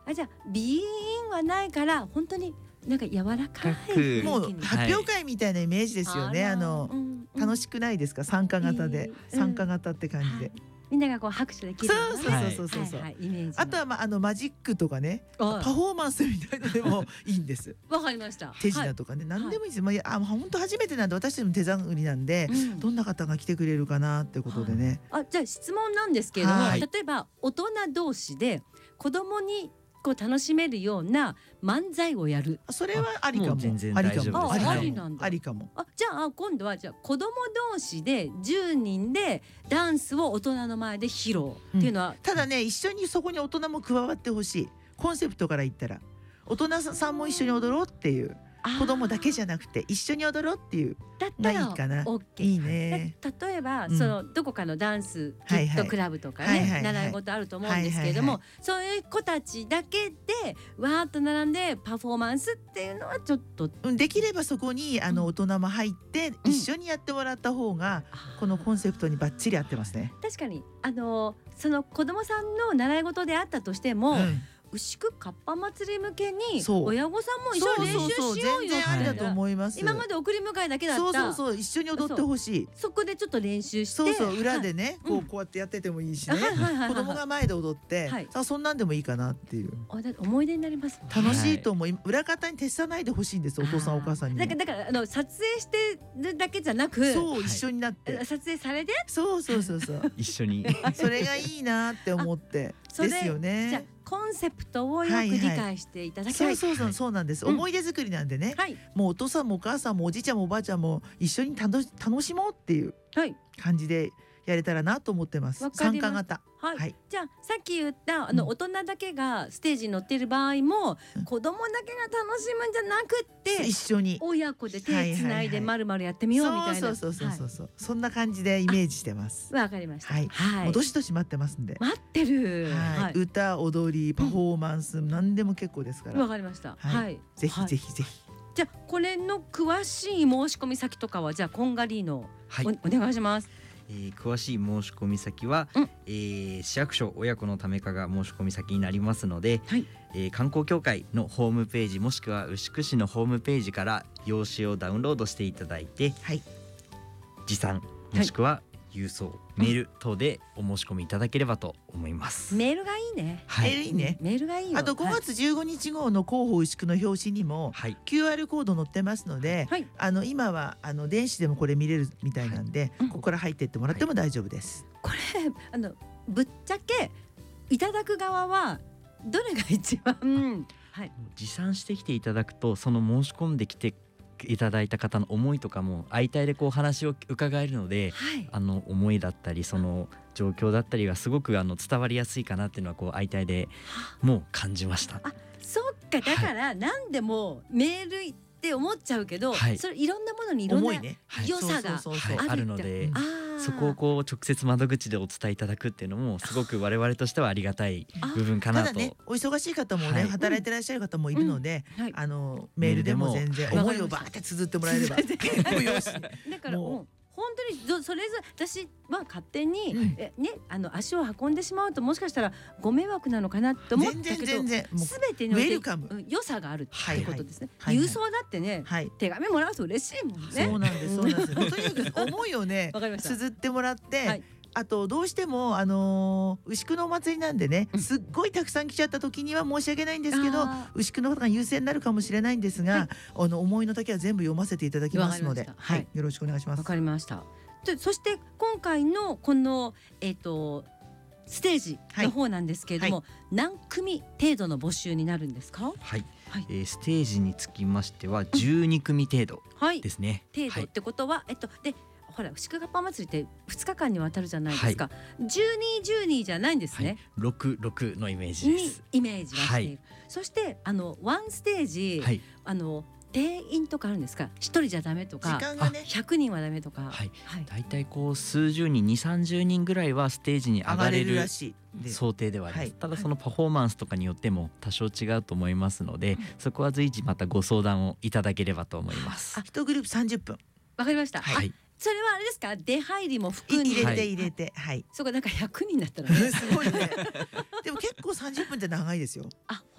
じゃあ鼻音はないから本当になんか柔らかいもう発表会みたいなイメージですよね。楽しくないですか？参加型で、参加型って感じで、 みんながこう拍手できるようなね。 そうイメージ。 あとはマジックとかね、パフォーマンスみたいのでもいいんです。 わかりました。 手品とかね、何でもいいです。本当初めてなんで、私たちも手探りなんで、どんな方が来てくれるかなってことでね。 じゃあ質問なんですけれども、例えば大人同士で子供にこう楽しめるような漫才をやる。 それはありかも。 全然大丈夫です。 ありなんだ。 ありかも。 じゃあ今度は子供同士で10人でダンスを大人の前で披露っていうのは、 ただね、一緒にそこに大人も加わってほしい。コンセプトから言ったら大人さんも一緒に踊ろうっていう、子供だけじゃなくて一緒に踊ろうっていうがいいかな。いいね。 例えばどこかのダンスキットクラブとかね、習い事あると思うんですけれども、そういう子たちだけでわーっと並んでパフォーマンスっていうのはちょっとできればそこに大人も入って一緒にやってもらった方がこのコンセプトにバッチリ合ってますね。 確かにその子供さんの習い事であったとしても、牛久かっぱ祭り向けに親御さんも一緒に練習しようよって。 だと思います。 今まで送り迎えだけだった。 一緒に踊ってほしい。 そこでちょっと練習して、 裏でね、こうやってやっててもいいしね。子供が前で踊って、そんなんでもいいかなっていう。 思い出になります。 楽しいと思い、裏方に徹さないでほしいんです。お父さんお母さんに。 だから撮影してるだけじゃなく、 一緒になって撮影されて、 そう一緒にそれがいいなって思ってですよね。 じゃあコンセプトをよく理解していただきたい。 そうなんです。思い出作りなんでね。もうお父さんもお母さんもおじいちゃんもおばあちゃんも一緒に楽しもうっていう感じでやれたらなと思ってます。参加型。 じゃあさっき言った大人だけがステージに乗っている場合も、子供だけが楽しむんじゃなくって一緒に親子で手つないでまるまるやってみようみたいな。 そんな感じでイメージしてます。 わかりました。 もうどしどし待ってますんで。 待ってる。 歌踊りパフォーマンス何でも結構ですから。 わかりました。 ぜひぜひぜひ。 じゃあこれの詳しい申し込み先とかはじゃあこんがりのお願いします。 詳しい申し込み先は、市役所親子のため課が申し込み先になりますので、観光協会のホームページもしくは牛久市のホームページから用紙をダウンロードしていただいて、持参もしくは郵送、メール等でお申し込みいただければと思います。 メールがいいね。メールがいいよ。 あと5月15日号の広報牛久の表紙にも QR コード載ってますので、今は電子でもこれ見れるみたいなんで、ここから入ってってもらっても大丈夫です。 これぶっちゃけいただく側はどれが一番持参してきていただくと、その申し込んできていただいた方の思いとかも相対でこう話を伺えるので、思いだったりその状況だったりがすごく伝わりやすいかなっていうのはこう相対でもう感じました。 そっか、だから何でもメールって思っちゃうけど、それいろんなものにいろんな良さがあるので、そこをこう直接窓口でお伝えいただくっていうのもすごく我々としてはありがたい部分かなと。 ただね、お忙しい方もね、働いてらっしゃる方もいるので、メールでも全然思いをバーって綴ってもらえればだから本当にそれぞれ私は勝手に足を運んでしまうともしかしたらご迷惑なのかなと思ったけど、全てにおいて良さがあるってことですね。郵送だってね、手紙もらうと嬉しいもんね。 そうなんです。とにかく思いをね綴ってもらって、あとどうしても牛久のお祭りなんでね、すっごいたくさん来ちゃった時には申し訳ないんですけど、牛久の方が優先になるかもしれないんですが、思いの丈は全部読ませていただきますので、よろしくお願いします。 わかりました。そして今回のこのステージの方なんですけれども、何組程度の募集になるんですか？ ステージにつきましては12組程度ですね。 程度ってことはでほら牛久かっぱ祭りって2日間にわたるじゃないですか。12じゃないんですね。 6のイメージです。 イメージはしている。そしてワンステージ、定員とかあるんですか？1人じゃダメとか、100人はダメとか。 だいたいこう数十人2、30人ぐらいはステージに上がれる想定ではあります。ただそのパフォーマンスとかによっても多少違うと思いますので、そこは随時またご相談をいただければと思います。 1グループ30分。 わかりました。それはあれですか？出入りも含んで入れて、 そうか、なんか100人だったらねすごいね。でも結構30分って長いですよ。